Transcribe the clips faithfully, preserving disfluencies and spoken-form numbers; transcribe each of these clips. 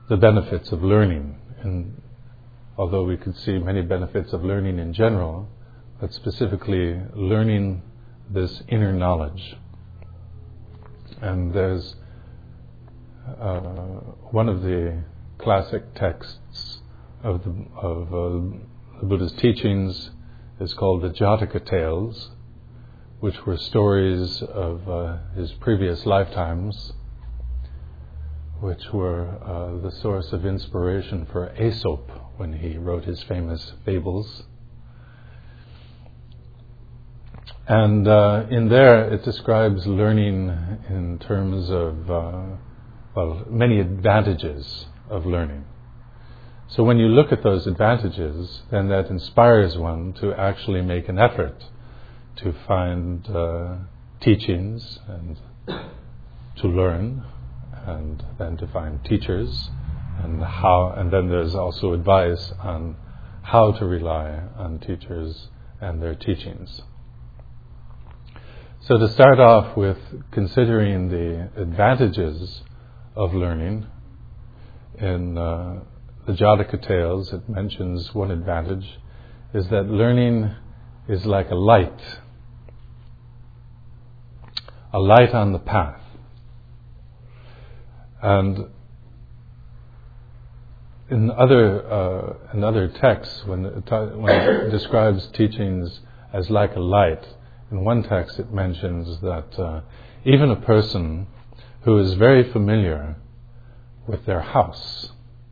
the benefits of learning. And although we could see many benefits of learning in general, but specifically learning this inner knowledge. And there's uh, one of the classic texts of the, of uh, the Buddha's teachings is called the Jataka Tales, which were stories of uh, his previous lifetimes, which were uh, the source of inspiration for Aesop when he wrote his famous fables. And uh, in there it describes learning in terms of, uh, well, many advantages of learning. So when you look at those advantages, then that inspires one to actually make an effort to find uh, teachings and to learn, and then to find teachers, and how, and then there's also advice on how to rely on teachers and their teachings. So to start off with considering the advantages of learning, in uh, the Jataka Tales it mentions one advantage is that learning is like a light, a light on the path. And in other uh, in other texts, when it, when it describes teachings as like a light, in one text it mentions that uh, even a person who is very familiar with their house,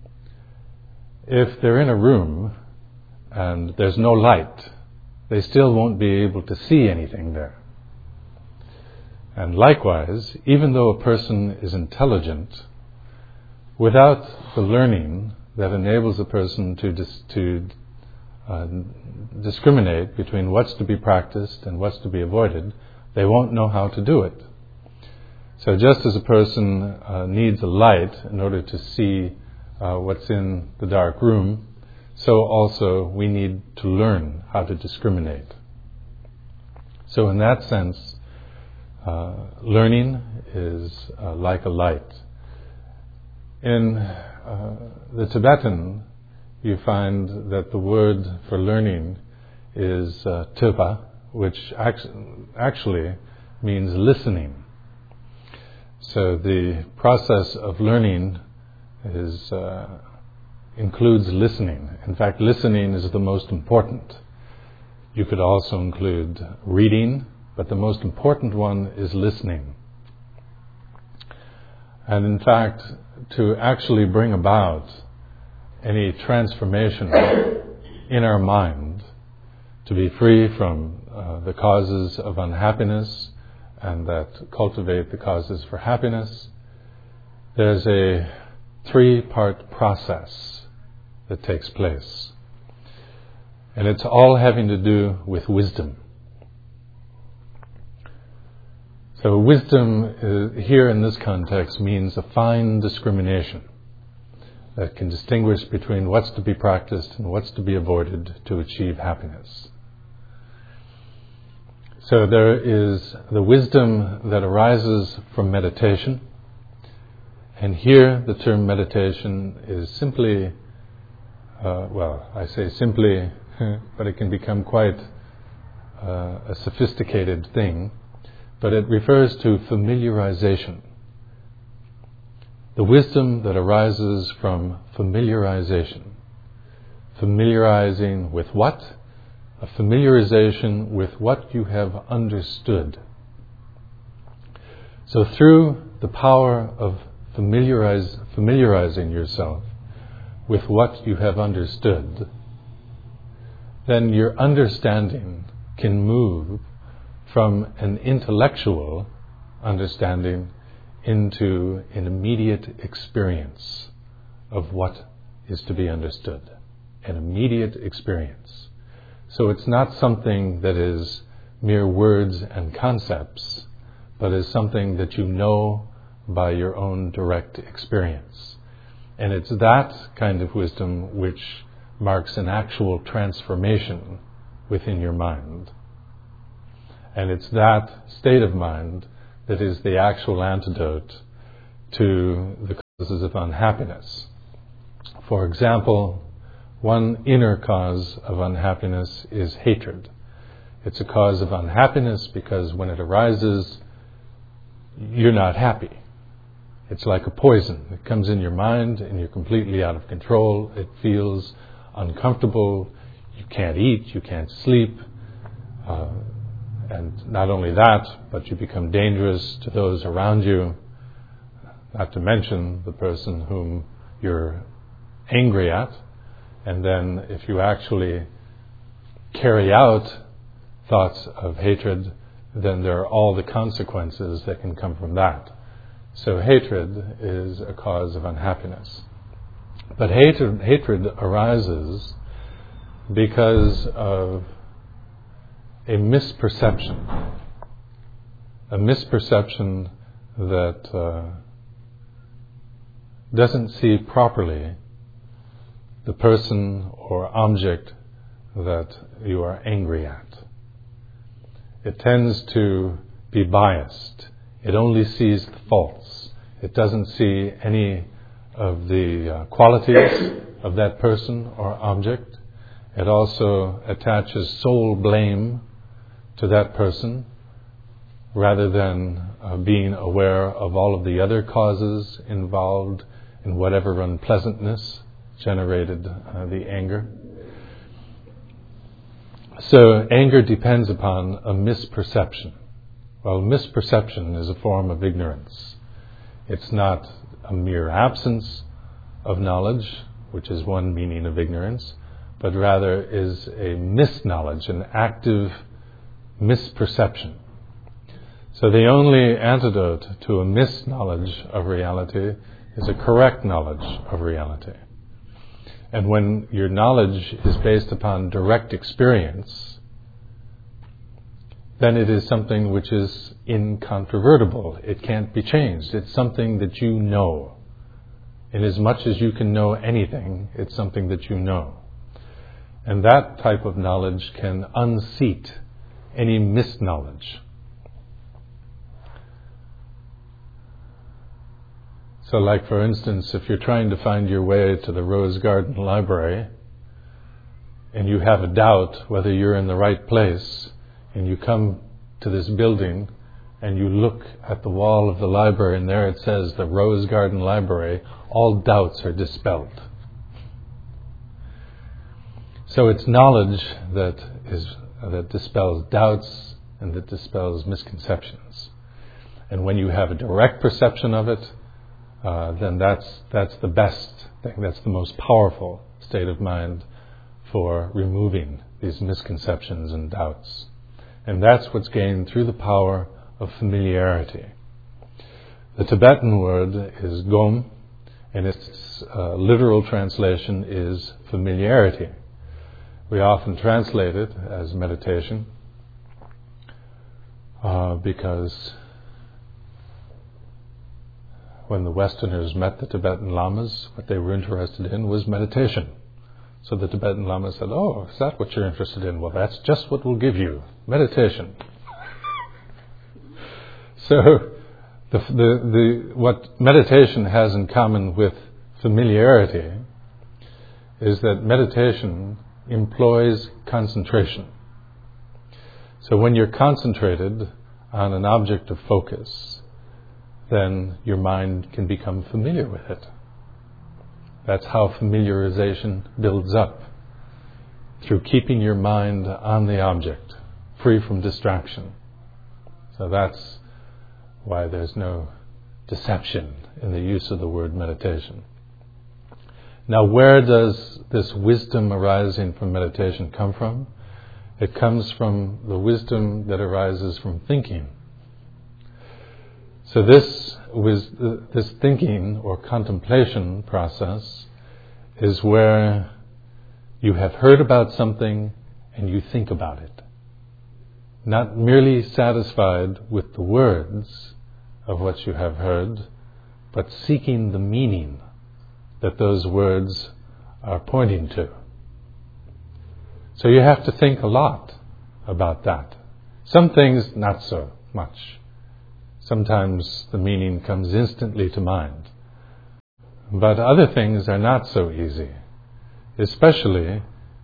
if they're in a room and there's no light, they still won't be able to see anything there. And likewise, even though a person is intelligent, without the learning that enables a person to dis- to uh, discriminate between what's to be practiced and what's to be avoided, they won't know how to do it. So just as a person uh, needs a light in order to see uh, what's in the dark room, so also we need to learn how to discriminate. So in that sense, uh, learning is uh, like a light. In uh, the Tibetan, you find that the word for learning is uh, tupa, which act- actually means listening. So the process of learning is uh, includes listening. In fact, listening is the most important. You could also include reading, but the most important one is listening. And in fact, to actually bring about any transformation in our mind, to be free from uh, the causes of unhappiness and that cultivate the causes for happiness, there's a three-part process that takes place. And it's all having to do with wisdom. So wisdom uh, here in this context means a fine discrimination that can distinguish between what's to be practiced and what's to be avoided to achieve happiness. So there is the wisdom that arises from meditation. And here the term meditation is simply, uh, well, I say simply, but it can become quite uh, a sophisticated thing. But it refers to familiarization. The wisdom that arises from familiarization. Familiarizing with what? A familiarization with what you have understood. So through the power of familiarize, familiarizing yourself with what you have understood, then your understanding can move from an intellectual understanding into an immediate experience of what is to be understood. An immediate experience. So it's not something that is mere words and concepts, but is something that you know by your own direct experience. And it's that kind of wisdom which marks an actual transformation within your mind. And it's that state of mind that is the actual antidote to the causes of unhappiness. For example, one inner cause of unhappiness is hatred. It's a cause of unhappiness because when it arises, you're not happy. It's like a poison. It comes in your mind and you're completely out of control. It feels uncomfortable. You can't eat, you can't sleep. Uh, and not only that, but you become dangerous to those around you. Not to mention the person whom you're angry at. And then if you actually carry out thoughts of hatred, then there are all the consequences that can come from that. So hatred is a cause of unhappiness. But hatred, hatred arises because of a misperception. A misperception that uh, doesn't see properly the person or object that you are angry at. It tends to be biased. It only sees the faults. It doesn't see any of the uh, qualities of that person or object. It also attaches sole blame to that person rather than uh, being aware of all of the other causes involved in whatever unpleasantness generated uh, the anger. So anger depends upon a misperception. Well, misperception is a form of ignorance. It's not a mere absence of knowledge, which is one meaning of ignorance, but rather is a misknowledge, an active misperception. So the only antidote to a misknowledge of reality is a correct knowledge of reality. And when your knowledge is based upon direct experience, then it is something which is incontrovertible. It can't be changed. It's something that you know. And as much as you can know anything, it's something that you know. And that type of knowledge can unseat any misknowledge. So like, for instance, if you're trying to find your way to the Rose Garden Library and you have a doubt whether you're in the right place, and you come to this building and you look at the wall of the library and there it says the Rose Garden Library, all doubts are dispelled. So it's knowledge that is that dispels doubts and that dispels misconceptions. And when you have a direct perception of it, uh, then that's that's the best thing, that's the most powerful state of mind for removing these misconceptions and doubts. And that's what's gained through the power of familiarity. The Tibetan word is gom, and its uh, literal translation is familiarity. We often translate it as meditation uh, because when the Westerners met the Tibetan Lamas, what they were interested in was meditation. So the Tibetan Lama said, "Oh, is that what you're interested in? Well, that's just what we'll give you, meditation." So the, the, the, what meditation has in common with familiarity is that meditation employs concentration. So when you're concentrated on an object of focus, then your mind can become familiar with it. That's how familiarization builds up, through keeping your mind on the object, free from distraction. So that's why there's no deception in the use of the word meditation. Now, where does this wisdom arising from meditation come from? It comes from the wisdom that arises from thinking. So this was this thinking or contemplation process is where you have heard about something and you think about it. Not merely satisfied with the words of what you have heard, but seeking the meaning that those words are pointing to. So you have to think a lot about that. Some things not so much. Sometimes the meaning comes instantly to mind. But other things are not so easy, especially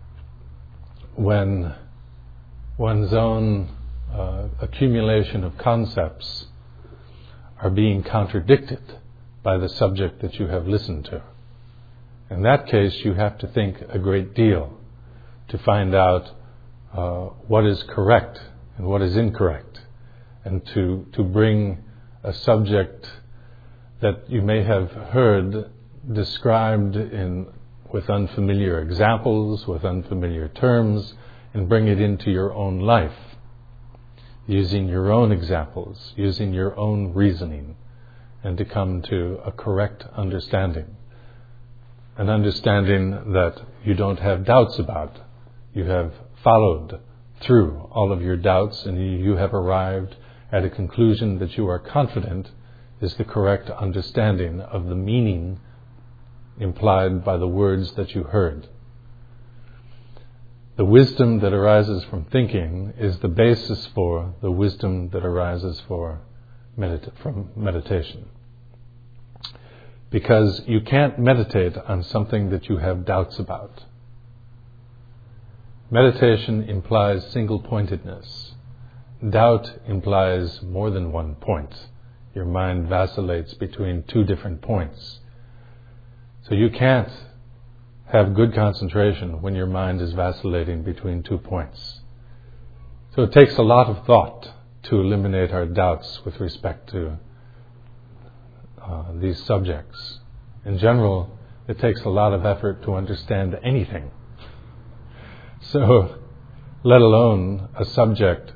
when one's own uh, accumulation of concepts are being contradicted by the subject that you have listened to. In that case, you have to think a great deal to find out uh, what is correct and what is incorrect, and to, to bring a subject that you may have heard described in with unfamiliar examples, with unfamiliar terms, and bring it into your own life, using your own examples, using your own reasoning, and to come to a correct understanding. An understanding that you don't have doubts about. You have followed through all of your doubts, and you have arrived at a conclusion that you are confident is the correct understanding of the meaning implied by the words that you heard. The wisdom that arises from thinking is the basis for the wisdom that arises for medita- from meditation. Because you can't meditate on something that you have doubts about. Meditation implies single-pointedness. Doubt implies more than one point. Your mind vacillates between two different points. So you can't have good concentration when your mind is vacillating between two points. So it takes a lot of thought to eliminate our doubts with respect to uh, these subjects. In general, it takes a lot of effort to understand anything. So, let alone a subject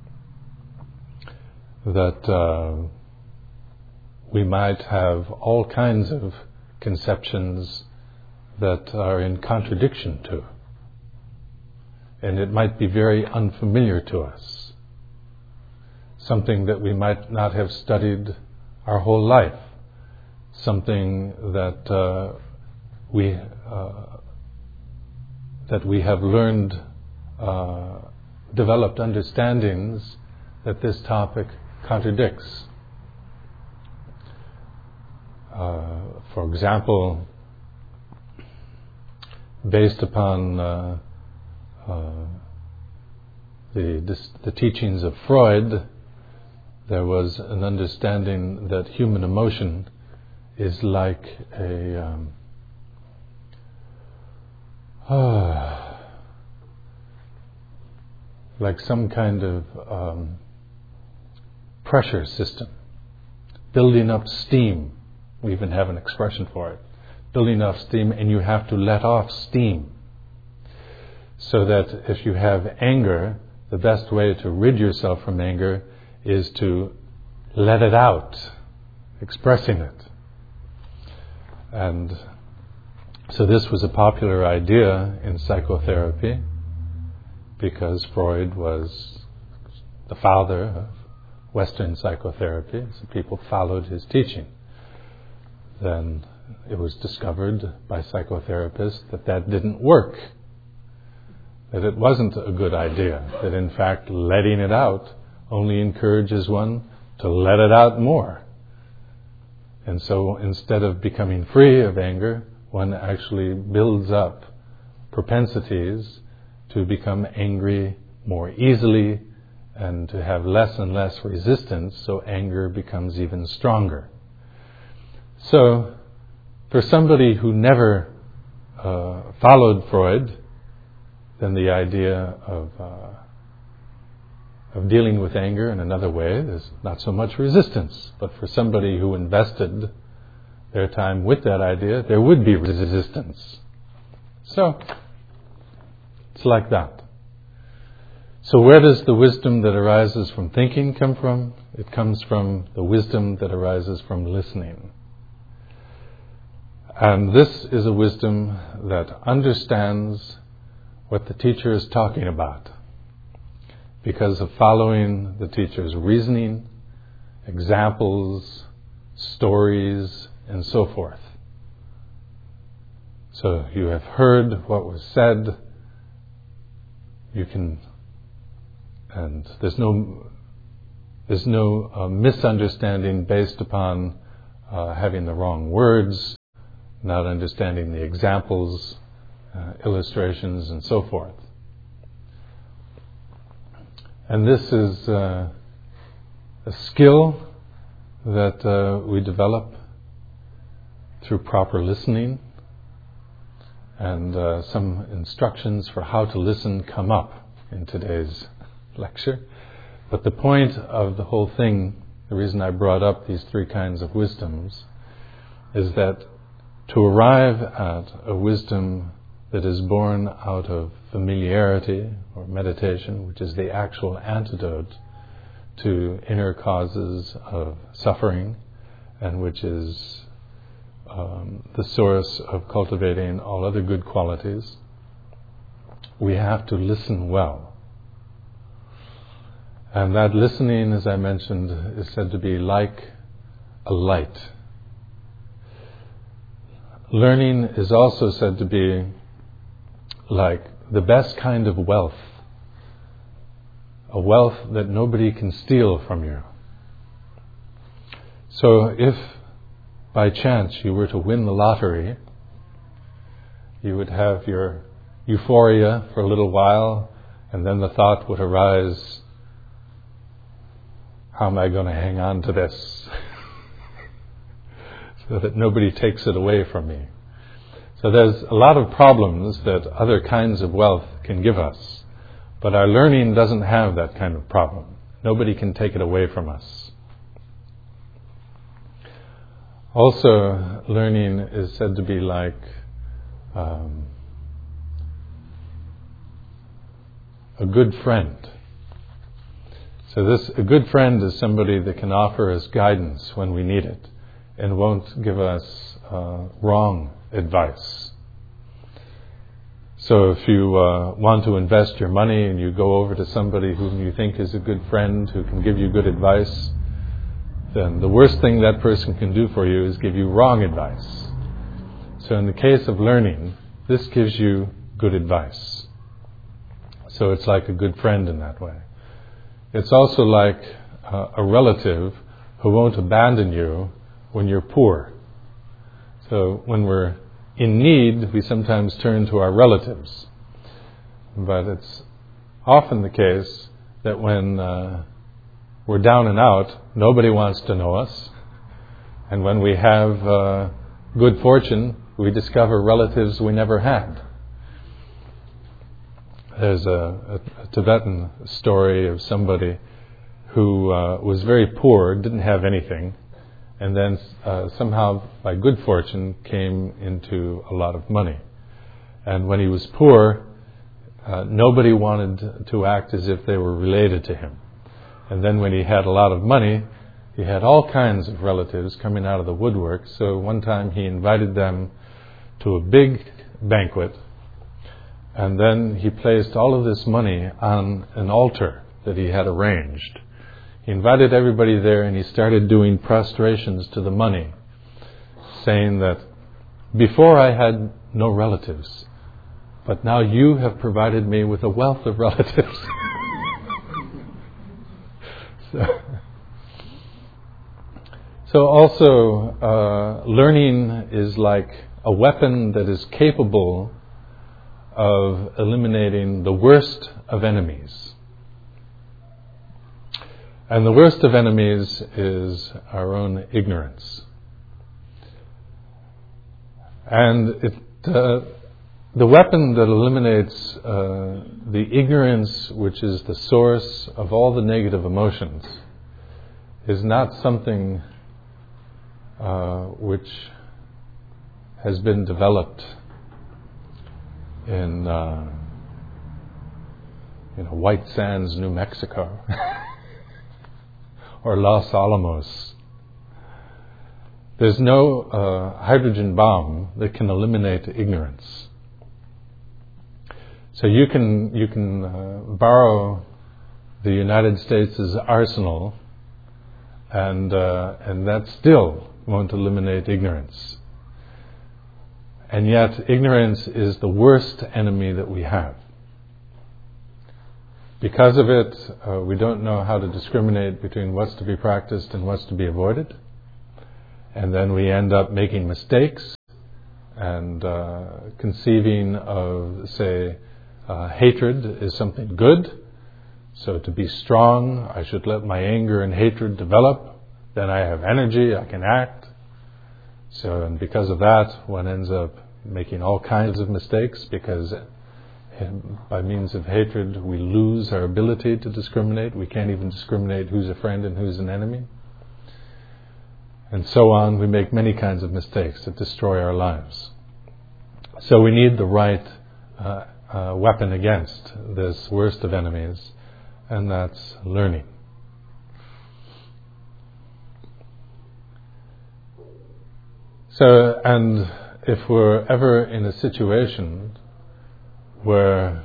that uh, we might have all kinds of conceptions that are in contradiction to. And it might be very unfamiliar to us. Something that we might not have studied our whole life. Something that uh, we uh, that we have learned, uh, developed understandings that this topic contradicts. Uh, for example, based upon uh, uh, the, this, the teachings of Freud, there was an understanding that human emotion is like a um, uh, like some kind of um, pressure system, building up steam. We even have an expression for it. Building up steam, and you have to let off steam. So that if you have anger, the best way to rid yourself from anger is to let it out, expressing it. And so this was a popular idea in psychotherapy because Freud was the father of Western psychotherapy, so people followed his teaching. Then it was discovered by psychotherapists that that didn't work, that it wasn't a good idea, that in fact letting it out only encourages one to let it out more. And so instead of becoming free of anger, one actually builds up propensities to become angry more easily and to have less and less resistance, so anger becomes even stronger. So, for somebody who never uh, followed Freud, then the idea of uh, of dealing with anger in another way, there's not so much resistance. But for somebody who invested their time with that idea, there would be resistance. So, it's like that. So where does the wisdom that arises from thinking come from? It comes from the wisdom that arises from listening. And this is a wisdom that understands what the teacher is talking about because of following the teacher's reasoning, examples, stories, and so forth. So you have heard what was said, you can, and there's no there's no uh, misunderstanding based upon uh, having the wrong words, not understanding the examples, uh, illustrations, and so forth. And this is uh, a skill that uh, we develop through proper listening, and uh, some instructions for how to listen come up in today's lecture. But the point of the whole thing, the reason I brought up these three kinds of wisdoms, is that to arrive at a wisdom that is born out of familiarity or meditation, which is the actual antidote to inner causes of suffering, and which is um, the source of cultivating all other good qualities, we have to listen well. And that listening, as I mentioned, is said to be like a light. Learning is also said to be like the best kind of wealth, a wealth that nobody can steal from you. So if by chance you were to win the lottery, you would have your euphoria for a little while, and then the thought would arise, how am I going to hang on to this so that nobody takes it away from me? So there's a lot of problems that other kinds of wealth can give us, but our learning doesn't have that kind of problem. Nobody can take it away from us. Also, learning is said to be like um, a good friend. So this, a good friend is somebody that can offer us guidance when we need it and won't give us uh, wrong advice. So if you uh, want to invest your money and you go over to somebody whom you think is a good friend who can give you good advice, then the worst thing that person can do for you is give you wrong advice. So in the case of learning, this gives you good advice. So it's like a good friend in that way. It's also like uh, a relative who won't abandon you when you're poor. So when we're in need, we sometimes turn to our relatives. But it's often the case that when uh, we're down and out, nobody wants to know us. And when we have uh, good fortune, we discover relatives we never had. There's a, a, a Tibetan story of somebody who uh, was very poor, didn't have anything, and then uh, somehow, by good fortune, came into a lot of money. And when he was poor, uh, nobody wanted to act as if they were related to him. And then when he had a lot of money, he had all kinds of relatives coming out of the woodwork. So one time he invited them to a big banquet, and then he placed all of this money on an altar that he had arranged. He invited everybody there, and he started doing prostrations to the money, saying that, before I had no relatives, but now you have provided me with a wealth of relatives. so, so also, uh, learning is like a weapon that is capable of eliminating the worst of enemies. And the worst of enemies is our own ignorance. And it, uh, the weapon that eliminates uh, the ignorance, which is the source of all the negative emotions, is not something uh, which has been developed in uh, you know, White Sands, New Mexico, or Los Alamos. There's no uh, hydrogen bomb that can eliminate ignorance. So you can you can uh, borrow the United States' arsenal, and uh, and that still won't eliminate ignorance. And yet, ignorance is the worst enemy that we have. Because of it, uh, we don't know how to discriminate between what's to be practiced and what's to be avoided. And then we end up making mistakes, and uh, conceiving of, say, uh, hatred is something good. So to be strong, I should let my anger and hatred develop. Then I have energy, I can act. So, and because of that, one ends up making all kinds of mistakes, because by means of hatred we lose our ability to discriminate. We can't even discriminate who's a friend and who's an enemy. And so on. We make many kinds of mistakes that destroy our lives. So we need the right uh, uh, weapon against this worst of enemies, and that's learning. So, and if we're ever in a situation where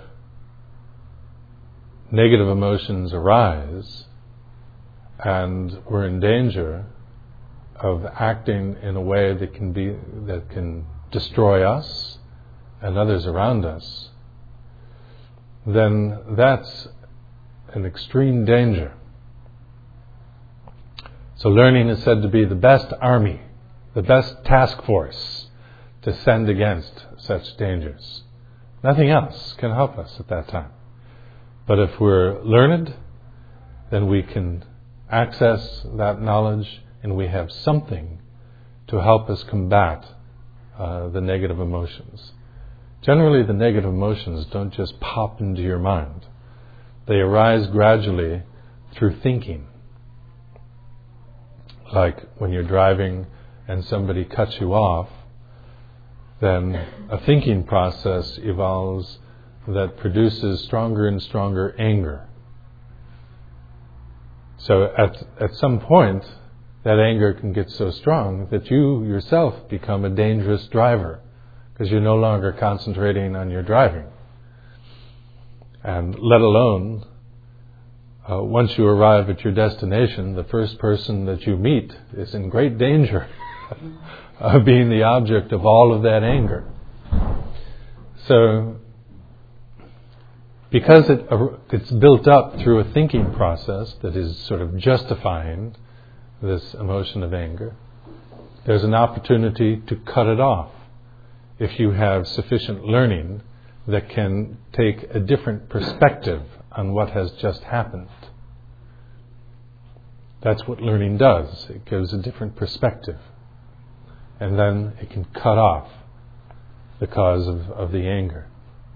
negative emotions arise and we're in danger of acting in a way that can be that can destroy us and others around us, then that's an extreme danger. So learning is said to be the best army, the best task force to send against such dangers. Nothing else can help us at that time. But if we're learned, then we can access that knowledge, and we have something to help us combat uh, the negative emotions. Generally, the negative emotions don't just pop into your mind. They arise gradually through thinking. Like when you're driving and somebody cuts you off, then a thinking process evolves that produces stronger and stronger anger. So at at some point, that anger can get so strong that you yourself become a dangerous driver, because you're no longer concentrating on your driving. And let alone, uh, once you arrive at your destination, the first person that you meet is in great danger of being the object of all of that anger. So, because it, uh, it's built up through a thinking process that is sort of justifying this emotion of anger, there's an opportunity to cut it off if you have sufficient learning that can take a different perspective on what has just happened. That's what learning does. It gives a different perspective. And then it can cut off the cause of, of the anger.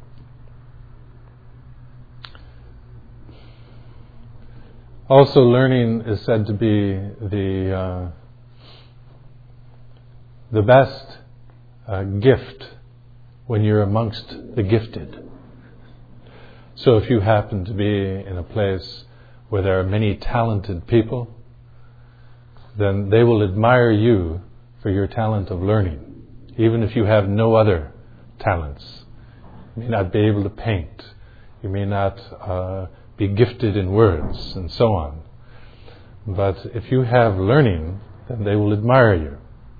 Also, learning is said to be the uh, the best uh, gift when you're amongst the gifted. So if you happen to be in a place where there are many talented people, then they will admire you for your talent of learning, even if you have no other talents. You may not be able to paint. You may not uh, be gifted in words, and so on. But if you have learning, then they will admire you.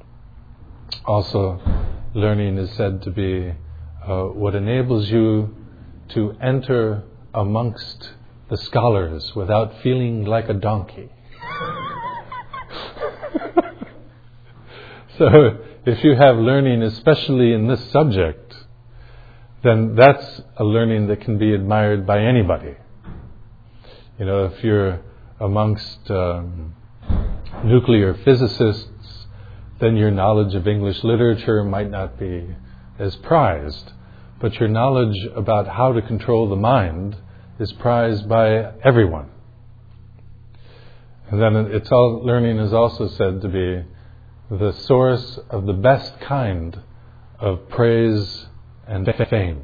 Also, learning is said to be uh, what enables you to enter amongst the scholars without feeling like a donkey. So, if you have learning, especially in this subject, then that's a learning that can be admired by anybody. You know, if you're amongst um, nuclear physicists, then your knowledge of English literature might not be as prized, but your knowledge about how to control the mind is prized by everyone. And then it's all, learning is also said to be the source of the best kind of praise and fame.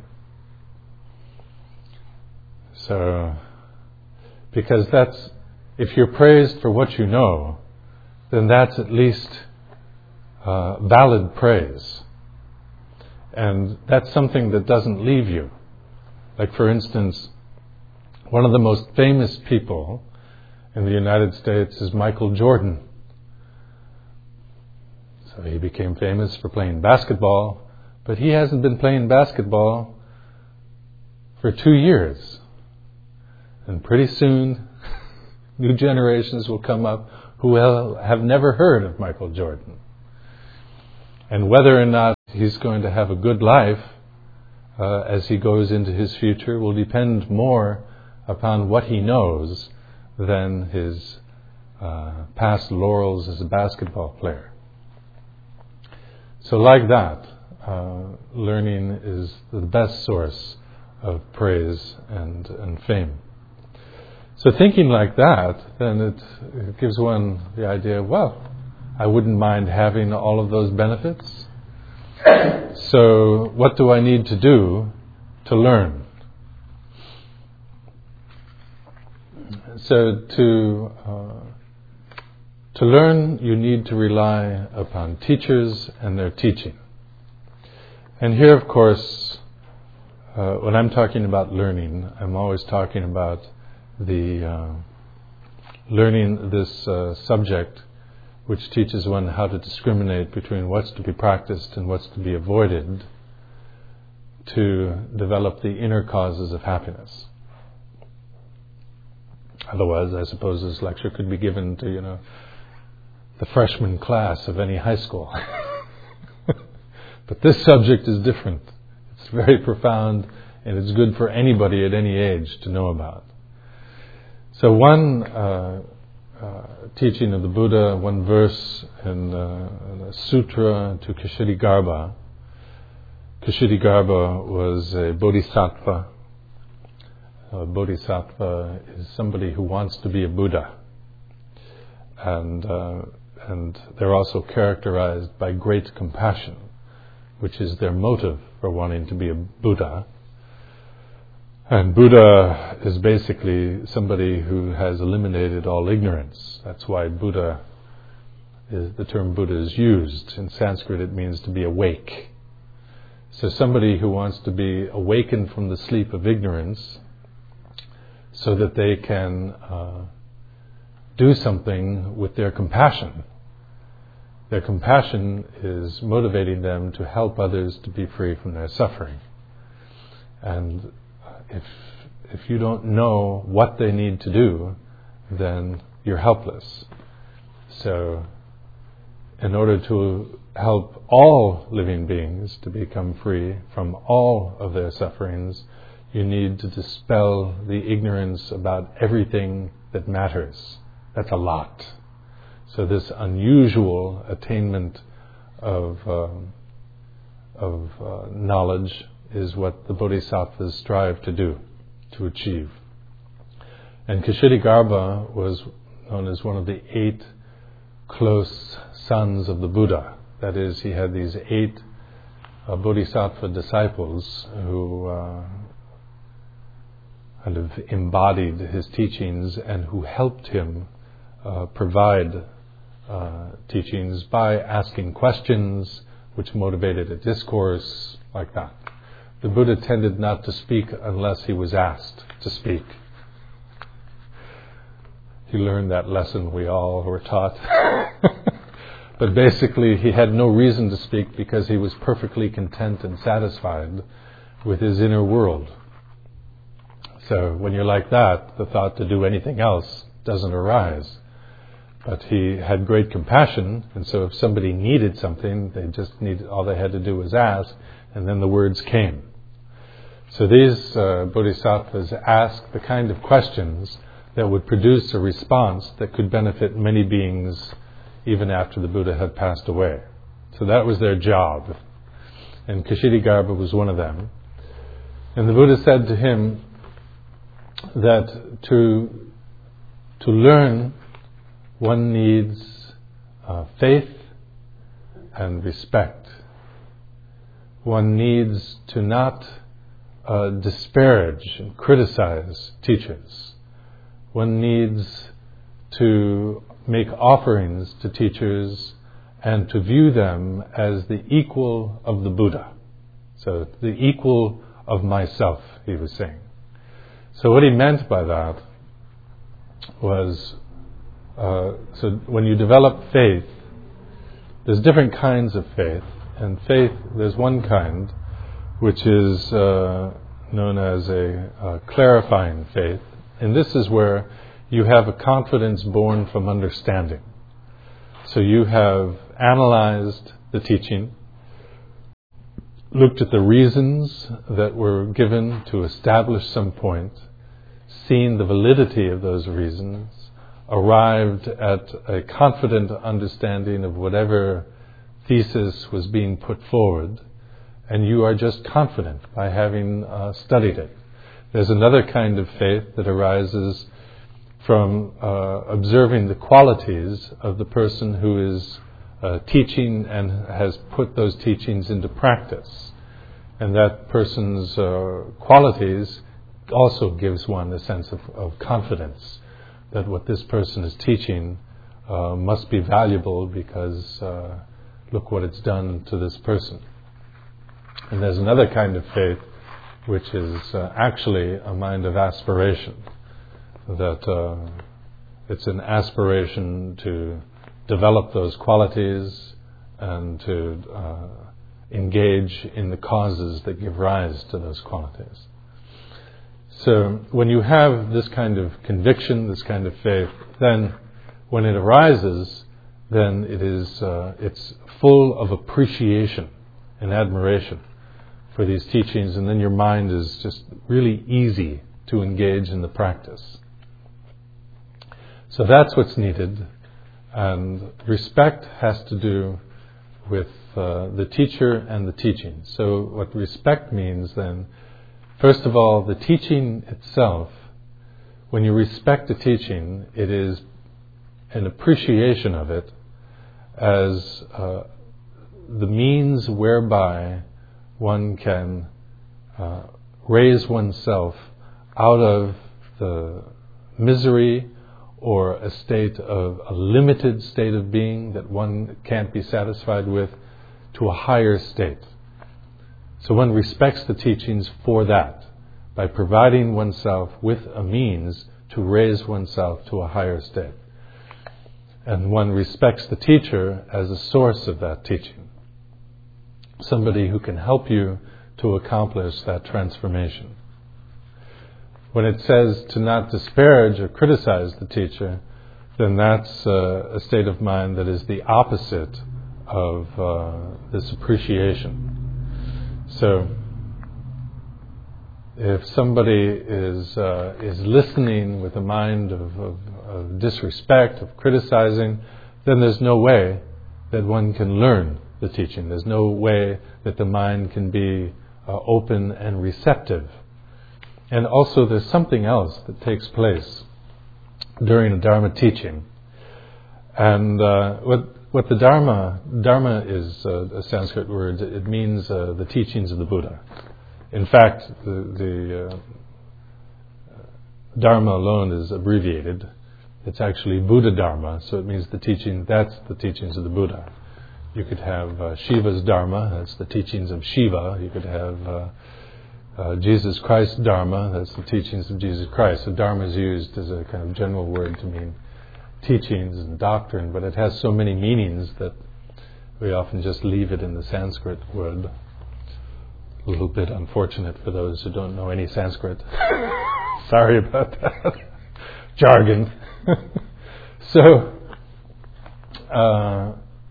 So, because that's, if you're praised for what you know, then that's at least uh, valid praise. And that's something that doesn't leave you. Like, for instance, one of the most famous people in the United States is Michael Jordan. So he became famous for playing basketball, but he hasn't been playing basketball for two years. And pretty soon, new generations will come up who will have never heard of Michael Jordan. And whether or not he's going to have a good life uh, as he goes into his future will depend more upon what he knows than his uh, past laurels as a basketball player. So like that, uh, learning is the best source of praise and, and fame. So thinking like that, then it, it gives one the idea, well, I wouldn't mind having all of those benefits. So what do I need to do to learn? So to uh, to learn, you need to rely upon teachers and their teaching. And here, of course, uh, when I'm talking about learning, I'm always talking about the uh, learning this uh, subject which teaches one how to discriminate between what's to be practiced and what's to be avoided to develop the inner causes of happiness. Otherwise, I suppose this lecture could be given to, you know, the freshman class of any high school. But this subject is different. It's very profound, and it's good for anybody at any age to know about. So one uh, uh, teaching of the Buddha, one verse in uh, a sutra to Kshitigarbha. Kshitigarbha was a bodhisattva. A bodhisattva is somebody who wants to be a Buddha. And, uh, and they're also characterized by great compassion, which is their motive for wanting to be a Buddha. And Buddha is basically somebody who has eliminated all ignorance. That's why Buddha is, the term Buddha is used. In Sanskrit it means to be awake. So somebody who wants to be awakened from the sleep of ignorance so that they can uh, do something with their compassion. Their compassion is motivating them to help others to be free from their suffering. And if if you don't know what they need to do, then you're helpless. So in order to help all living beings to become free from all of their sufferings, you need to dispel the ignorance about everything that matters. That's a lot. So this unusual attainment of um, of uh, knowledge is what the bodhisattvas strive to do, to achieve. And Kshitigarbha was known as one of the eight close sons of the Buddha. That is, he had these eight uh, bodhisattva disciples who uh, kind of embodied his teachings and who helped him uh, provide uh, teachings by asking questions which motivated a discourse, like that. The Buddha tended not to speak unless he was asked to speak. He learned that lesson we all were taught. But basically he had no reason to speak because he was perfectly content and satisfied with his inner world. So when you're like that, the thought to do anything else doesn't arise. But he had great compassion, and so if somebody needed something, they just needed, all they had to do was ask, and then the words came. So these uh, bodhisattvas asked the kind of questions that would produce a response that could benefit many beings even after the Buddha had passed away. So that was their job. And Kshitigarbha was one of them. And the Buddha said to him that to, to learn, one needs uh, faith and respect. One needs to not uh, disparage and criticize teachers. One needs to make offerings to teachers and to view them as the equal of the Buddha. So the equal of myself, he was saying. So what he meant by that was, uh, so when you develop faith, there's different kinds of faith. And faith, there's one kind which is uh, known as a, a clarifying faith. And this is where you have a confidence born from understanding. So you have analyzed the teaching, looked at the reasons that were given to establish some point, seen the validity of those reasons, arrived at a confident understanding of whatever thesis was being put forward, and you are just confident by having uh, studied it. There's another kind of faith that arises from uh, observing the qualities of the person who is uh, teaching and has put those teachings into practice. And that person's uh, qualities also gives one a sense of, of confidence that what this person is teaching uh, must be valuable because uh, look what it's done to this person. And there's another kind of faith which is uh, actually a mind of aspiration, that uh, it's an aspiration to develop those qualities and to uh, engage in the causes that give rise to those qualities. So when you have this kind of conviction, this kind of faith, then when it arises, then it is uh, it's full of appreciation and admiration for these teachings, and then your mind is just really easy to engage in the practice. So that's what's needed, and respect has to do with uh, the teacher and the teaching. So what respect means then, first of all, the teaching itself, when you respect the teaching, it is an appreciation of it as uh, the means whereby one can uh, raise oneself out of the misery or a state of a limited state of being that one can't be satisfied with to a higher state. So one respects the teachings for that, by providing oneself with a means to raise oneself to a higher state. And one respects the teacher as a source of that teaching, somebody who can help you to accomplish that transformation. When it says to not disparage or criticize the teacher, then that's uh, a state of mind that is the opposite of uh, this appreciation. So if somebody is uh, is listening with a mind of, of, of disrespect, of criticizing, then there's no way that one can learn the teaching. There's no way that the mind can be uh, open and receptive. And also there's something else that takes place during a Dharma teaching. And uh, what what the Dharma, Dharma is uh, a Sanskrit word. It means uh, the teachings of the Buddha. In fact, the, the uh, Dharma alone is abbreviated. It's actually Buddha Dharma, so it means the teaching, that's the teachings of the Buddha. You could have uh, Shiva's Dharma, that's the teachings of Shiva. You could have uh, uh, Jesus Christ's Dharma, that's the teachings of Jesus Christ. So Dharma is used as a kind of general word to mean teachings and doctrine, but it has so many meanings that we often just leave it in the Sanskrit word. A little bit unfortunate for those who don't know any Sanskrit. Sorry about that. Jargon. so, uh,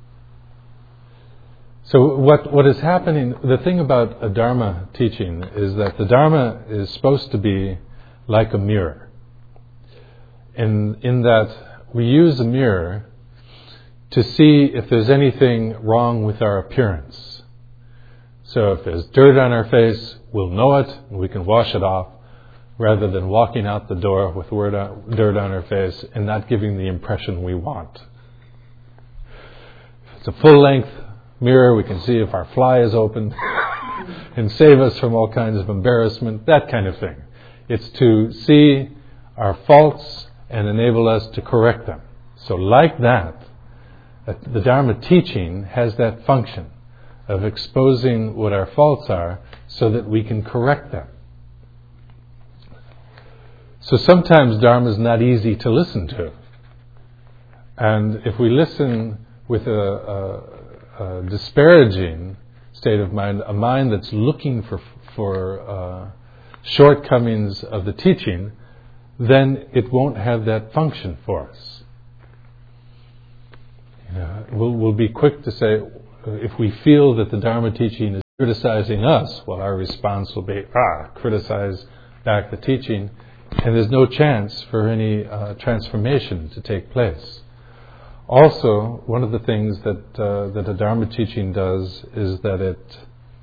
so what what is happening, the thing about a Dharma teaching is that the Dharma is supposed to be like a mirror. In, in that we use a mirror to see if there's anything wrong with our appearance. So if there's dirt on our face, we'll know it and we can wash it off, rather than walking out the door with dirt on our face and not giving the impression we want. If it's a full-length mirror, we can see if our fly is open and save us from all kinds of embarrassment, that kind of thing. It's to see our faults and enable us to correct them. So like that, the Dharma teaching has that function of exposing what our faults are so that we can correct them. So sometimes Dharma is not easy to listen to. And if we listen with a, a, a disparaging state of mind, a mind that's looking for, for uh, shortcomings of the teaching, then it won't have that function for us. You know, we'll, we'll be quick to say, if we feel that the Dharma teaching is criticizing us, well, our response will be, ah, criticize back the teaching, and there's no chance for any uh, transformation to take place. Also, one of the things that uh, that a Dharma teaching does is that it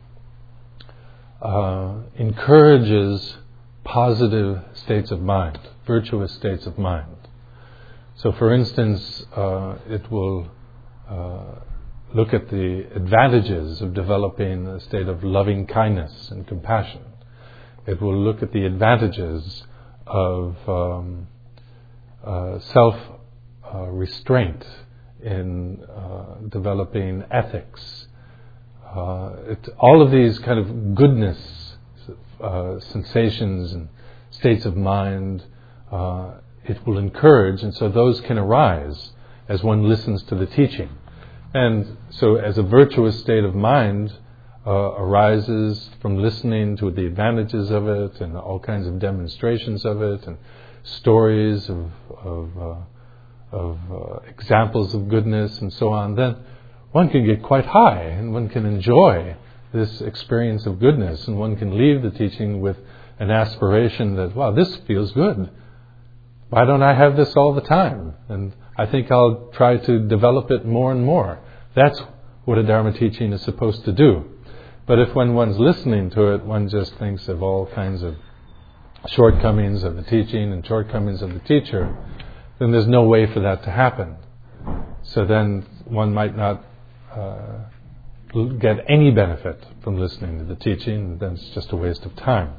uh, encourages positive states of mind, virtuous states of mind. So, for instance, uh, it will uh, look at the advantages of developing a state of loving kindness and compassion. It will look at the advantages of um, uh, self uh, restraint in uh, developing ethics. Uh, it, all of these kind of goodness uh, sensations and states of mind, uh, it will encourage, and so those can arise as one listens to the teaching. And so as a virtuous state of mind uh, arises from listening to the advantages of it and all kinds of demonstrations of it and stories of, of, uh, of uh, examples of goodness and so on, then one can get quite high and one can enjoy this experience of goodness, and one can leave the teaching with an aspiration that, wow, this feels good. Why don't I have this all the time? And I think I'll try to develop it more and more. That's what a Dharma teaching is supposed to do. But if when one's listening to it, one just thinks of all kinds of shortcomings of the teaching and shortcomings of the teacher, then there's no way for that to happen. So then one might not uh, get any benefit from listening to the teaching, and then it's just a waste of time.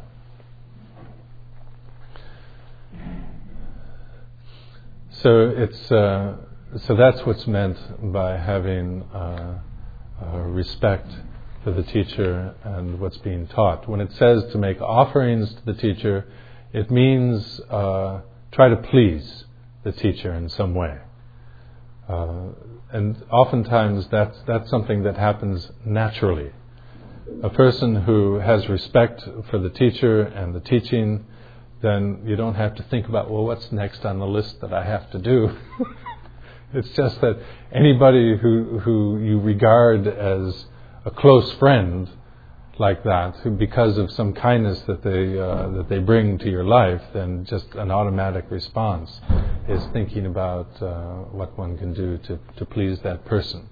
So it's uh, so that's what's meant by having uh, uh, respect for the teacher and what's being taught. When it says to make offerings to the teacher, it means uh, try to please the teacher in some way. Uh, and oftentimes that's that's something that happens naturally. A person who has respect for the teacher and the teaching, then you don't have to think about, well, what's next on the list that I have to do? It's just that anybody who who you regard as a close friend like that, who because of some kindness that they uh, that they bring to your life, then just an automatic response is thinking about uh, what one can do to, to please that person.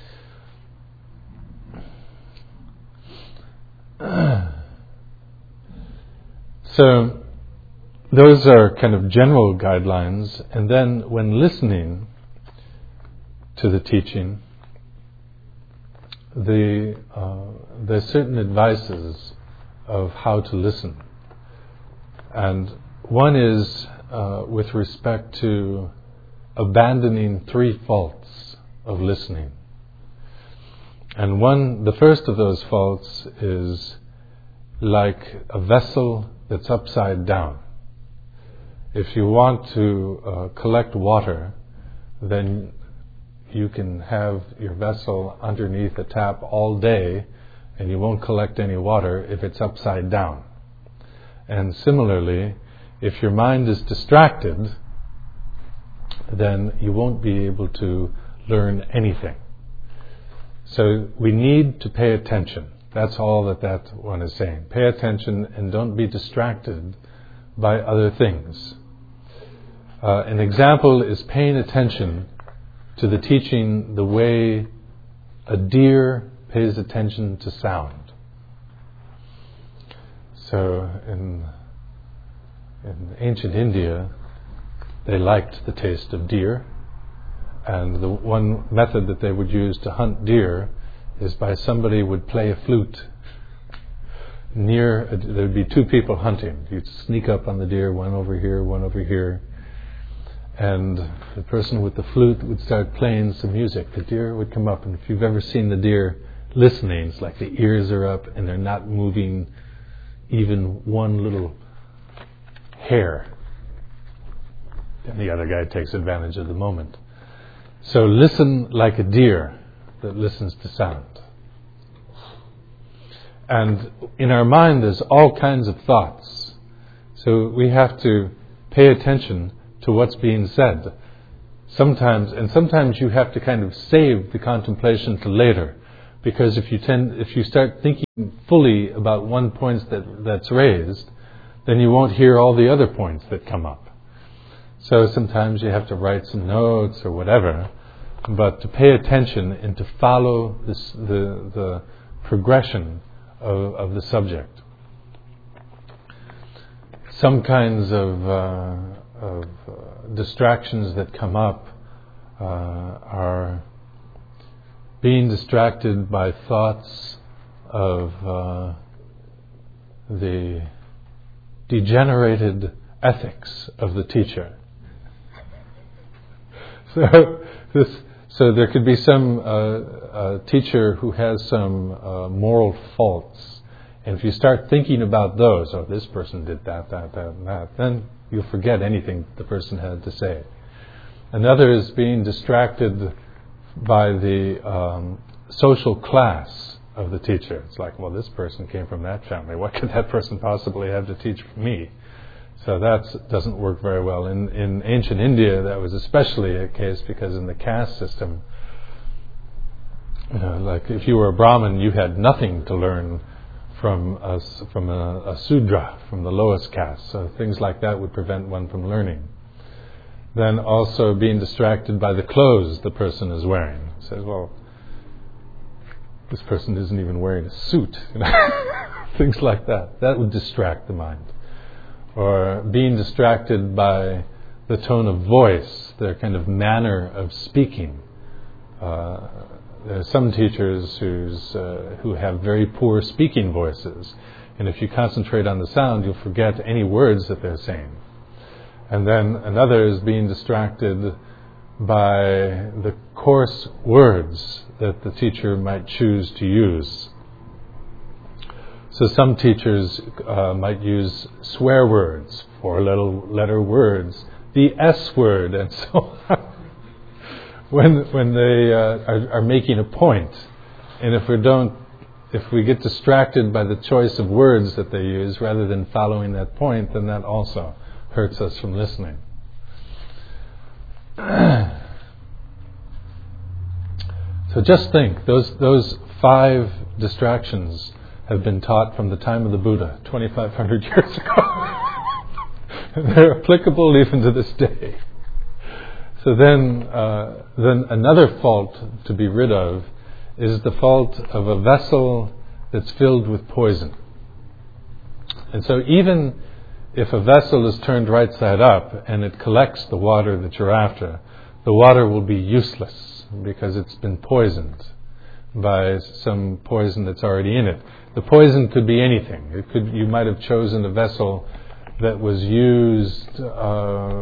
So those are kind of general guidelines, and then when listening to the teaching, the uh, there's certain advices of how to listen, and one is uh, with respect to abandoning three faults of listening. And one, the first of those faults is like a vessel that's upside down. If you want to uh, collect water, then you can have your vessel underneath a tap all day and you won't collect any water if it's upside down. And similarly, if your mind is distracted, then you won't be able to learn anything. So we need to pay attention. That's all that that one is saying. Pay attention and don't be distracted by other things. Uh, an example is paying attention to the teaching the way a deer pays attention to sound. So in in ancient India, they liked the taste of deer, and the one method that they would use to hunt deer is by somebody would play a flute near, a, there would be two people hunting. You'd sneak up on the deer, one over here, one over here, and the person with the flute would start playing some music. The deer would come up, and if you've ever seen the deer listening, it's like the ears are up and they're not moving even one little hair. And the other guy takes advantage of the moment. So listen like a deer that listens to sound. And in our mind there's all kinds of thoughts. So we have to pay attention to what's being said. Sometimes, and sometimes you have to kind of save the contemplation to later. Because if you tend, if you start thinking fully about one point that that's raised, then you won't hear all the other points that come up. So sometimes you have to write some notes or whatever, but to pay attention and to follow this, the the progression of, of the subject. Some kinds of, uh, of uh, distractions that come up uh, are being distracted by thoughts of uh, the degenerated ethics of the teacher. So this, so there could be some uh, uh, teacher who has some uh, moral faults, and if you start thinking about those, oh, this person did that, that, that, and that, then you'll forget anything the person had to say. Another is being distracted by the um, social class of the teacher. It's like, well, this person came from that family. What could that person possibly have to teach me? So that doesn't work very well. In, in ancient India, that was especially a case because in the caste system, you know, like if you were a Brahmin, you had nothing to learn from a, from a, a Sudra, from the lowest caste. So things like that would prevent one from learning. Then also being distracted by the clothes the person is wearing. It says, well, this person isn't even wearing a suit. You know? Things like that. That would distract the mind. Or being distracted by the tone of voice, their kind of manner of speaking. Uh, there are some teachers who's, uh, who have very poor speaking voices. And if you concentrate on the sound, you'll forget any words that they're saying. And then another is being distracted by the coarse words that the teacher might choose to use. So some teachers uh, might use swear words, four little letter words, the S word, and so on, when when they uh, are, are making a point. And if we don't, if we get distracted by the choice of words that they use rather than following that point, then that also hurts us from listening. So just think, those those five distractions have been taught from the time of the Buddha, twenty-five hundred years ago. And they're applicable even to this day. So then, uh, then another fault to be rid of is the fault of a vessel that's filled with poison. And so even if a vessel is turned right side up and it collects the water that you're after, the water will be useless because it's been poisoned by some poison that's already in it. The poison could be anything. It could, you might have chosen a vessel that was used uh,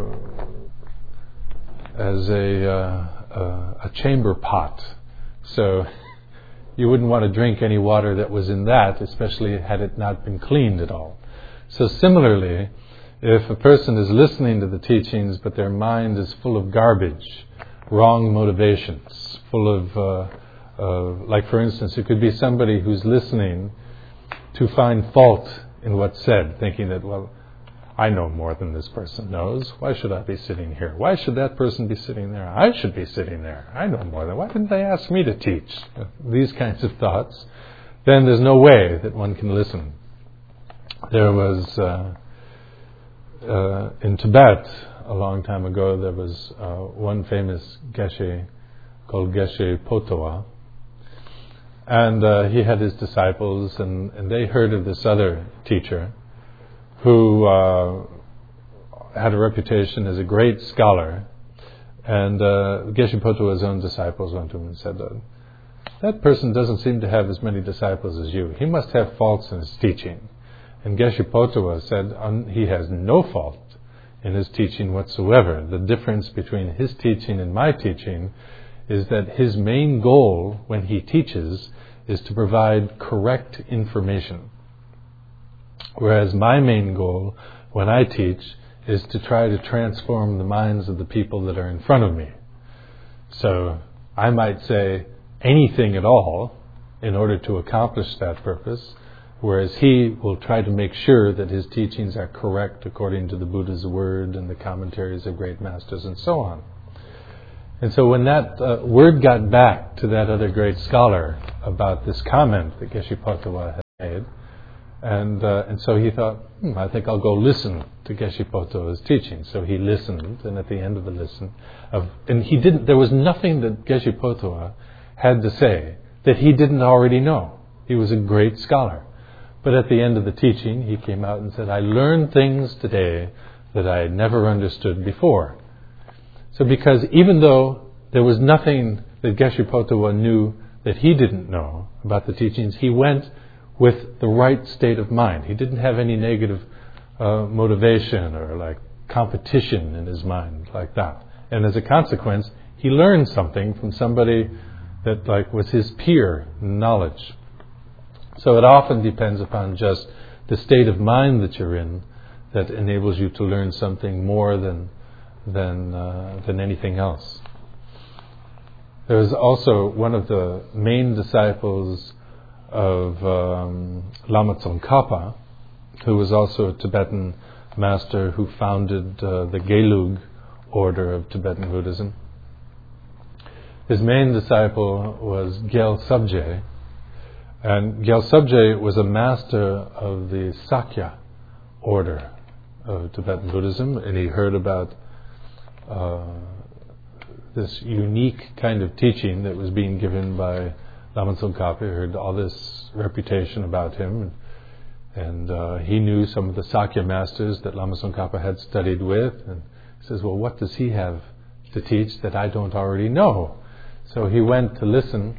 as a, uh, a a chamber pot. So you wouldn't want to drink any water that was in that, especially had it not been cleaned at all. So similarly, if a person is listening to the teachings but their mind is full of garbage, wrong motivations, full of, uh, uh, like for instance, it could be somebody who's listening to find fault in what's said, thinking that, well, I know more than this person knows. Why should I be sitting here? Why should that person be sitting there? I should be sitting there. I know more than, why didn't they ask me to teach? These kinds of thoughts. Then there's no way that one can listen. There was, uh, uh, in Tibet, a long time ago, there was uh, one famous Geshe called Geshe Potowa. And uh, he had his disciples, and, and they heard of this other teacher who uh, had a reputation as a great scholar. And uh, Geshe Potowa's own disciples went to him and said, that person doesn't seem to have as many disciples as you. He must have faults in his teaching. And Geshe Potowa said um, he has no fault in his teaching whatsoever. The difference between his teaching and my teaching is that his main goal when he teaches is to provide correct information. Whereas my main goal when I teach is to try to transform the minds of the people that are in front of me. So I might say anything at all in order to accomplish that purpose, whereas he will try to make sure that his teachings are correct according to the Buddha's word and the commentaries of great masters and so on. And so when that uh, word got back to that other great scholar about this comment that Geshe Potawa had made, and uh, and so he thought, hmm, I think I'll go listen to Geshe Potawa's teaching. So he listened, and at the end of the listen, of, and he didn't. There was nothing that Geshe Potawa had to say that he didn't already know. He was a great scholar. But at the end of the teaching, he came out and said, I learned things today that I had never understood before. So because even though there was nothing that Geshe Potawa knew that he didn't know about the teachings, he went with the right state of mind. He didn't have any negative uh, motivation or like competition in his mind like that. And as a consequence, he learned something from somebody that like was his peer in knowledge. So it often depends upon just the state of mind that you're in that enables you to learn something more than than uh, than anything else. There was also one of the main disciples of um, Lama Tsongkhapa, who was also a Tibetan master who founded uh, the Gelug order of Tibetan Buddhism. His main disciple was Gyal Sabje, and Gyal Sabje was a master of the Sakya order of Tibetan Buddhism, and he heard about uh, this unique kind of teaching that was being given by Lama Tsongkhapa. He heard all this reputation about him, and, and uh, he knew some of the Sakya masters that Lama Tsongkhapa had studied with, and he says, well, what does he have to teach that I don't already know? So he went to listen,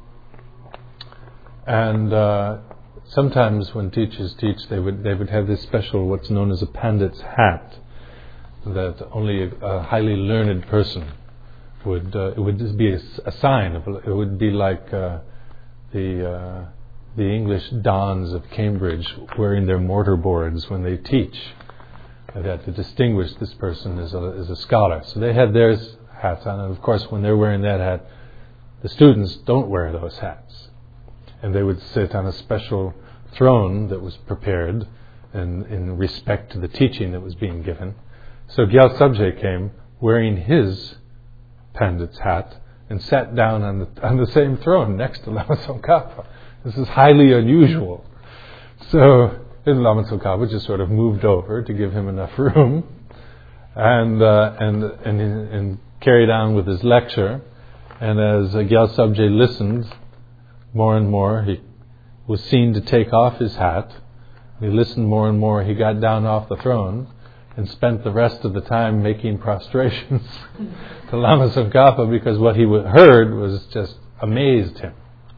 and uh, sometimes when teachers teach, they would they would have this special, what's known as a pandit's hat, that only a, a highly learned person would. Uh, it would just be a, a sign of. It would be like uh, the uh, the English dons of Cambridge wearing their mortarboards when they teach. They had to distinguish this person as a as a scholar. So they had their hats on, and of course, when they're wearing that hat, the students don't wear those hats. And they would sit on a special throne that was prepared in, in respect to the teaching that was being given. So Gyal Sabje came wearing his pandit's hat and sat down on the on the same throne next to Lama Tsongkhapa. This is highly unusual. So then Lama Tsongkhapa just sort of moved over to give him enough room, and uh, and and and carried on with his lecture. And as uh, Gyal Sabje listened, more and more, he was seen to take off his hat. He listened more and more. He got down off the throne and spent the rest of the time making prostrations to Lama Tsongkhapa, because what he heard was just amazed him.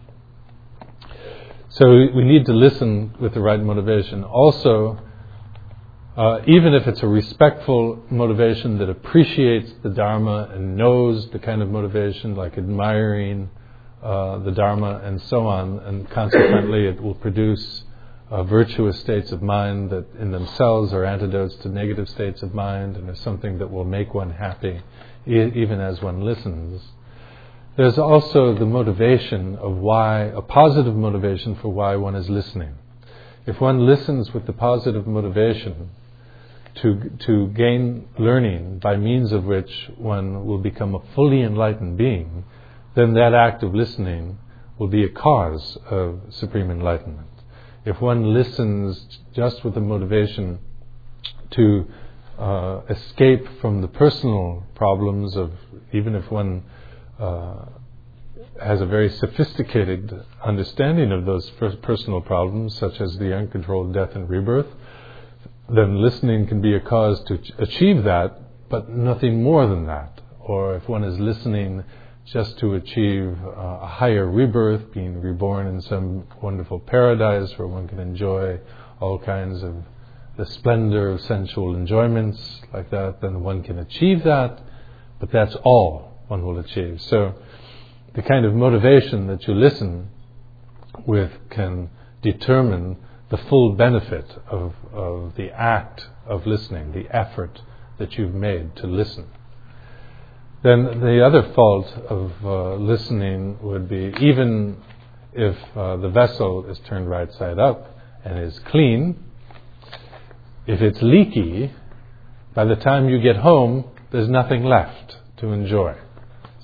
So we need to listen with the right motivation. Also, uh, even if it's a respectful motivation that appreciates the Dharma and knows the kind of motivation like admiring Uh, the Dharma and so on, and consequently it will produce uh, virtuous states of mind that in themselves are antidotes to negative states of mind, and is something that will make one happy e- even as one listens. There's also the motivation of why, a positive motivation for why one is listening. If one listens with the positive motivation to to gain learning by means of which one will become a fully enlightened being, then that act of listening will be a cause of supreme enlightenment. If one listens just with the motivation to uh, escape from the personal problems of, even if one uh, has a very sophisticated understanding of those personal problems, such as the uncontrolled death and rebirth, then listening can be a cause to achieve that, but nothing more than that. Or if one is listening just to achieve uh, a higher rebirth, being reborn in some wonderful paradise where one can enjoy all kinds of the splendor of sensual enjoyments like that, then one can achieve that, but that's all one will achieve. So the kind of motivation that you listen with can determine the full benefit of, of the act of listening, the effort that you've made to listen. Then the other fault of uh, listening would be, even if uh, the vessel is turned right side up and is clean, if it's leaky, by the time you get home, there's nothing left to enjoy.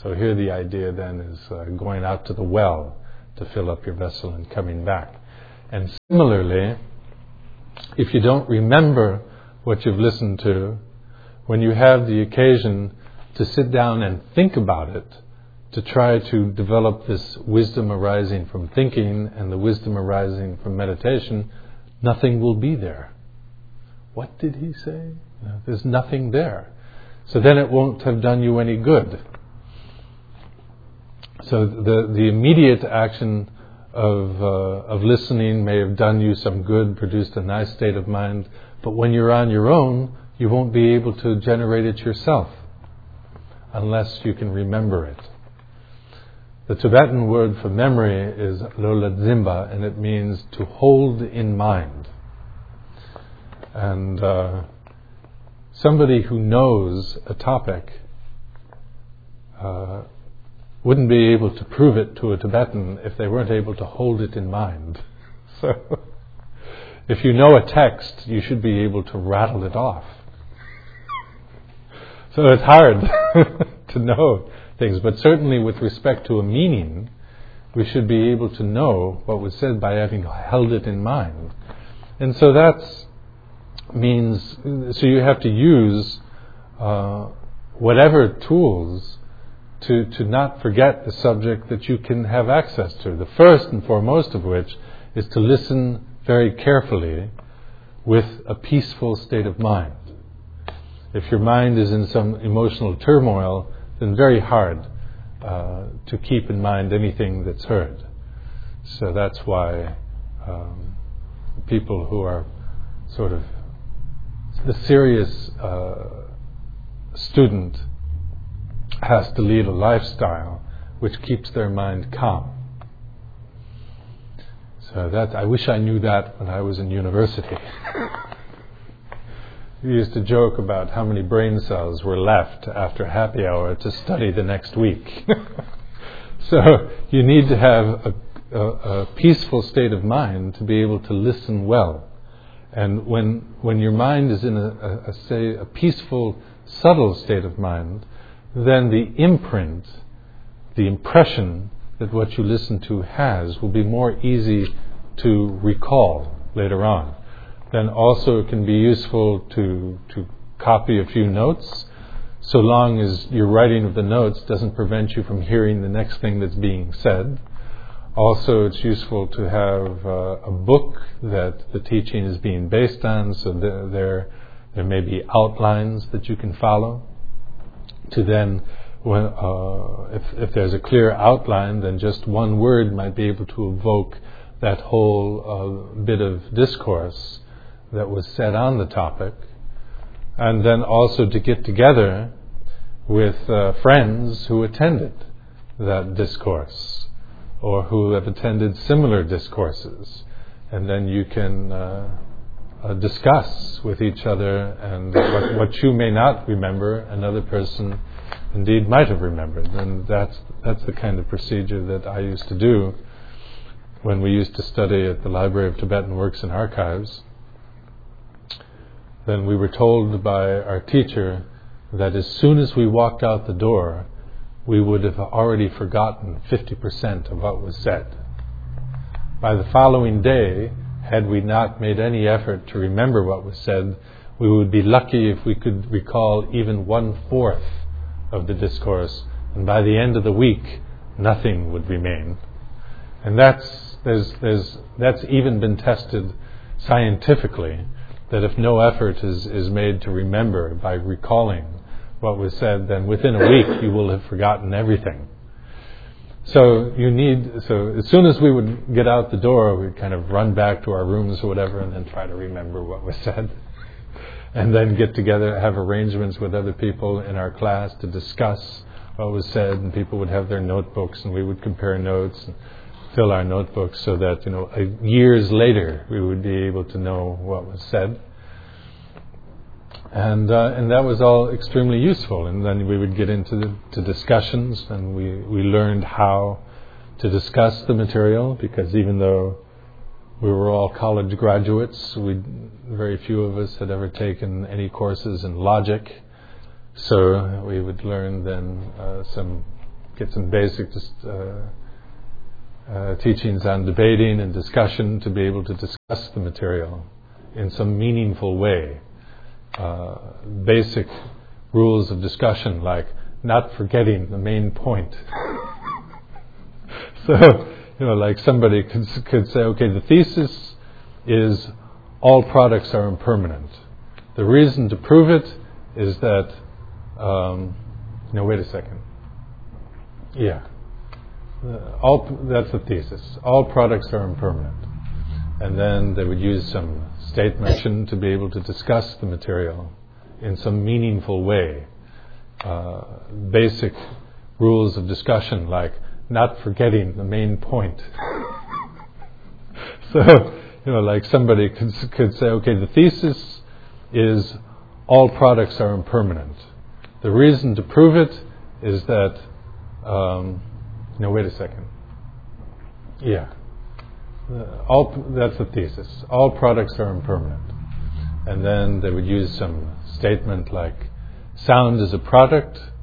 So here the idea then is uh, going out to the well to fill up your vessel and coming back. And similarly, if you don't remember what you've listened to, when you have the occasion to sit down and think about it, to try to develop this wisdom arising from thinking and the wisdom arising from meditation, nothing will be there. What did he say? No, there's nothing there. So then it won't have done you any good. So the the immediate action of uh, of listening may have done you some good, produced a nice state of mind, but when you're on your own, you won't be able to generate it yourself unless you can remember it. The Tibetan word for memory is loladzimba, and it means to hold in mind. And uh, somebody who knows a topic uh, wouldn't be able to prove it to a Tibetan if they weren't able to hold it in mind. So, if you know a text, you should be able to rattle it off. So it's hard to know things, but certainly with respect to a meaning, we should be able to know what was said by having held it in mind. And so that means, so you have to use uh, whatever tools to, to not forget the subject that you can have access to. The first and foremost of which is to listen very carefully with a peaceful state of mind. If your mind is in some emotional turmoil, then very hard uh, to keep in mind anything that's heard. So that's why um, people who are sort of the serious uh, student has to lead a lifestyle which keeps their mind calm. So that I wish I knew that when I was in university. We used to joke about how many brain cells were left after happy hour to study the next week. So you need to have a, a, a peaceful state of mind to be able to listen well. And when when your mind is in a, a, a say a peaceful, subtle state of mind, then the imprint, the impression that what you listen to has will be more easy to recall later on. Then also it can be useful to to copy a few notes, so long as your writing of the notes doesn't prevent you from hearing the next thing that's being said. Also, it's useful to have uh, a book that the teaching is being based on, so there, there there may be outlines that you can follow. To then, when, uh, if, if there's a clear outline, then just one word might be able to evoke that whole uh, bit of discourse that was said on the topic. And then also to get together with uh, friends who attended that discourse or who have attended similar discourses. And then you can uh, uh, discuss with each other, and what, what you may not remember, another person indeed might have remembered. And that's, that's the kind of procedure that I used to do when we used to study at the Library of Tibetan Works and Archives. Then we were told by our teacher that as soon as we walked out the door, we would have already forgotten fifty percent of what was said. By the following day, had we not made any effort to remember what was said, we would be lucky if we could recall even one-fourth of the discourse, and by the end of the week, nothing would remain. And that's there's there's that's even been tested scientifically, that if no effort is, is made to remember by recalling what was said, then within a week you will have forgotten everything. So you need, so as soon as we would get out the door, we'd kind of run back to our rooms or whatever and then try to remember what was said. And then get together, have arrangements with other people in our class to discuss what was said, and people would have their notebooks and we would compare notes and fill our notebooks so that, you know, years later we would be able to know what was said. And uh, and that was all extremely useful. And then we would get into the, to discussions, and we, we learned how to discuss the material, because even though we were all college graduates, we very few of us had ever taken any courses in logic. So we would learn then uh, some get some basic just, uh, uh, teachings on debating and discussion to be able to discuss the material in some meaningful way. Uh, basic rules of discussion, like not forgetting the main point. So, you know, like somebody could, could say, okay, the thesis is all products are impermanent. The reason to prove it is that, um, no, wait a second. Yeah. Uh, all that's the thesis. All products are impermanent. And then they would use some statement to be able to discuss the material in some meaningful way. Uh, basic rules of discussion, like not forgetting the main point. So, you know, like somebody could, could say, okay, the thesis is all products are impermanent. The reason to prove it is that, um, no, wait a second. Yeah. Uh, all that's the thesis. All products are impermanent. And then they would use some statement like sound is a product,